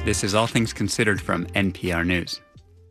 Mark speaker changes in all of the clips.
Speaker 1: This is All Things Considered from NPR News.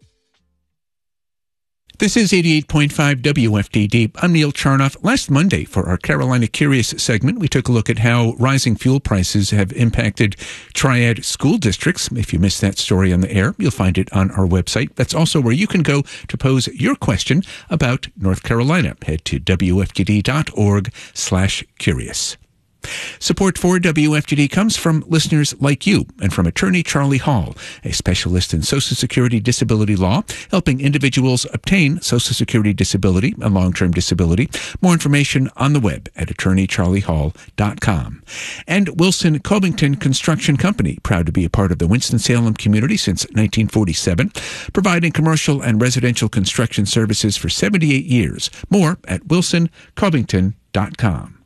Speaker 2: This is 88.5 WFDD. I'm Neil Charnoff. Last Monday, for our Carolina Curious segment, we took a look at how rising fuel prices have impacted Triad school districts. If you missed that story on the air, you'll find it on our website. That's also where you can go to pose your question about North Carolina. Head to wfdd.org/curious. Support for WFDD comes from listeners like you and from attorney Charlie Hall, a specialist in Social Security disability law, helping individuals obtain Social Security disability and long-term disability. More information on the web at attorneycharliehall.com. And Wilson Covington Construction Company, proud to be a part of the Winston-Salem community since 1947, providing commercial and residential construction services for 78 years. More at wilsoncovington.com.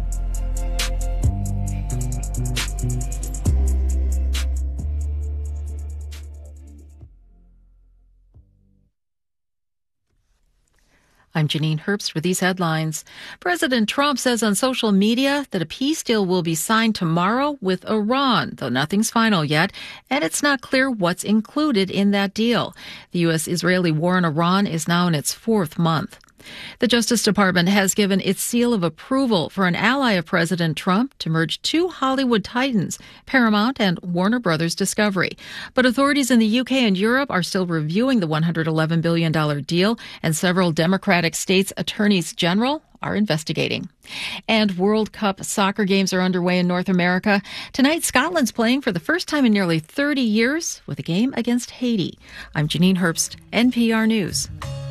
Speaker 3: I'm Janine Herbst with these headlines. President Trump says on social media that a peace deal will be signed tomorrow with Iran, though nothing's final yet, and it's not clear what's included in that deal. The U.S.-Israeli war in Iran is now in its fourth month. The Justice Department has given its seal of approval for an ally of President Trump to merge two Hollywood titans, Paramount and Warner Brothers Discovery. But authorities in the UK and Europe are still reviewing the $111 billion deal, and several Democratic states' attorneys general are investigating. And World Cup soccer games are underway in North America. Tonight, Scotland's playing for the first time in nearly 30 years with a game against Haiti. I'm Janine Herbst, NPR News.